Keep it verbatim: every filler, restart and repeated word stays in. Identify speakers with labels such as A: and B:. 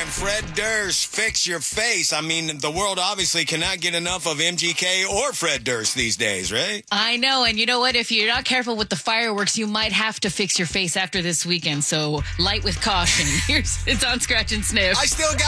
A: Fred Durst, Fix Your Face. I mean, the world obviously cannot get enough of M G K or Fred Durst these days, right?
B: I know. And you know what? If you're not careful with the fireworks, you might have to fix your face after this weekend. So light with caution. Here's It's on Scratch and Sniff.
A: I still got